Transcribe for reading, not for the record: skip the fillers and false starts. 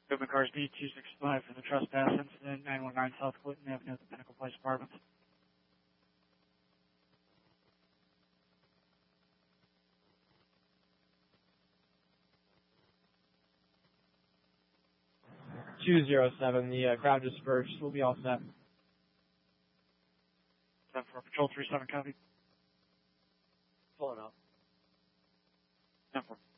Movement cars D265 for the trespass incident, 919 South Clinton Avenue at the Pinnacle Place Apartments. The crowd dispersed. We'll be all set. 7-4 Patrol 37 copy. Pulling up. 10-4.